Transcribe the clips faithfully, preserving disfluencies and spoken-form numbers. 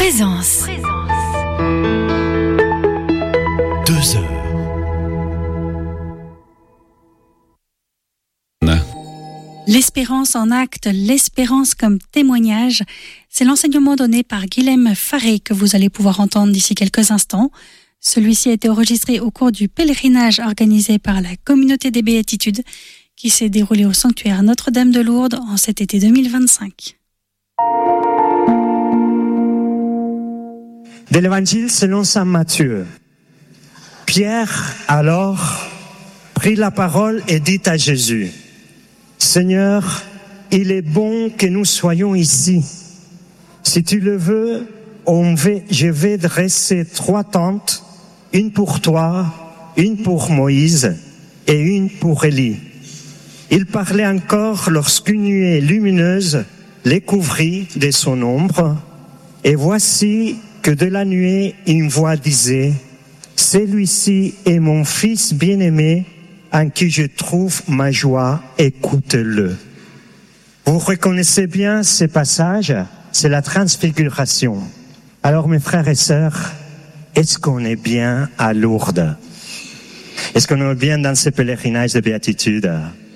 Présence. Deux heures. L'espérance en acte, l'espérance comme témoignage, c'est l'enseignement donné par Guilhem Faré que vous allez pouvoir entendre d'ici quelques instants. Celui-ci a été enregistré au cours du pèlerinage organisé par la communauté des Béatitudes qui s'est déroulé au sanctuaire Notre-Dame de Lourdes en cet été deux mille vingt-cinq. De l'évangile selon saint Matthieu. Pierre alors prit la parole et dit à Jésus: Seigneur, il est bon que nous soyons ici. Si tu le veux, on va, je vais dresser trois tentes, une pour toi, une pour Moïse et une pour Élie. Il parlait encore lorsqu'une nuée lumineuse les couvrit de son ombre, et voici que de la nuée une voix disait: Celui-ci est mon fils bien-aimé, en qui je trouve ma joie, écoute-le. Vous reconnaissez bien ces passages, c'est la transfiguration. Alors mes frères et sœurs, est-ce qu'on est bien à Lourdes? Est-ce qu'on est bien dans ce pèlerinage de béatitude?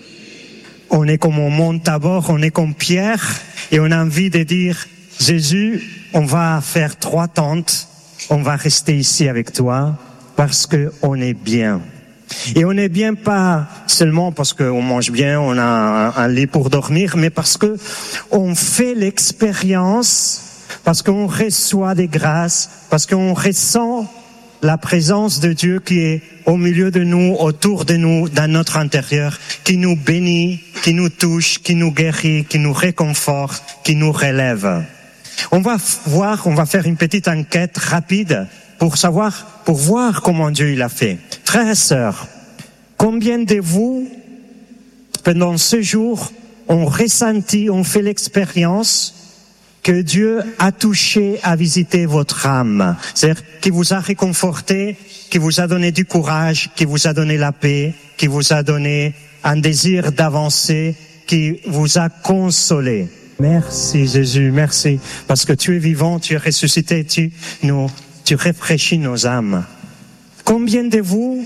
On est comme au mont Tabor, on est comme Pierre, et on a envie de dire: Jésus, on va faire trois tentes, on va rester ici avec toi, parce que on est bien. Et on n'est bien pas seulement parce qu'on mange bien, on a un, un lit pour dormir, mais parce que on fait l'expérience, parce qu'on reçoit des grâces, parce qu'on ressent la présence de Dieu qui est au milieu de nous, autour de nous, dans notre intérieur, qui nous bénit, qui nous touche, qui nous guérit, qui nous réconforte, qui nous relève. On va voir, on va faire une petite enquête rapide pour savoir, pour voir comment Dieu il a fait. Frères et sœurs, combien de vous, pendant ce jour, ont ressenti, ont fait l'expérience que Dieu a touché, a visité votre âme? C'est-à-dire qu'il vous a réconforté, qu'il vous a donné du courage, qu'il vous a donné la paix, qu'il vous a donné un désir d'avancer, qu'il vous a consolé. Merci Jésus, merci, parce que tu es vivant, tu es ressuscité, tu nous, tu rafraîchis nos âmes. Combien de vous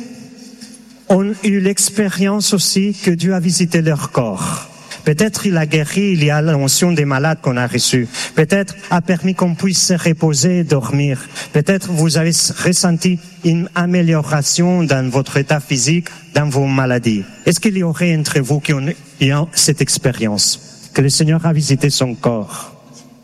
ont eu l'expérience aussi que Dieu a visité leur corps? Peut-être il a guéri, il y a l'onction des malades qu'on a reçue. Peut-être a permis qu'on puisse se reposer, dormir. Peut-être vous avez ressenti une amélioration dans votre état physique, dans vos maladies. Est-ce qu'il y aurait entre vous qui ont eu cette expérience, que le Seigneur a visité son corps?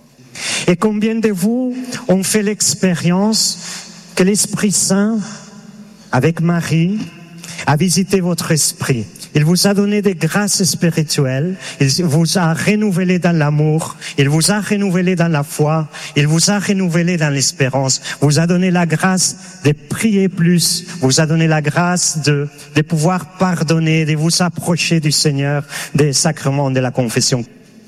Et combien de vous ont fait l'expérience que l'Esprit Saint, avec Marie, a visité votre esprit? Il vous a donné des grâces spirituelles, il vous a renouvelé dans l'amour, il vous a renouvelé dans la foi, il vous a renouvelé dans l'espérance, vous a donné la grâce de prier plus, vous a donné la grâce de, de pouvoir pardonner, de vous approcher du Seigneur, des sacrements de la confession.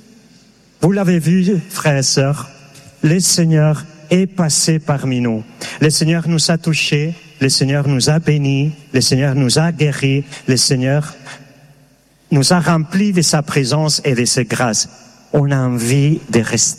Vous l'avez vu, frères et sœurs, le Seigneur est passé parmi nous. Le Seigneur nous a touchés, le Seigneur nous a bénis, le Seigneur nous a guéris, le Seigneur nous a remplis de sa présence et de ses grâces. On a envie de rester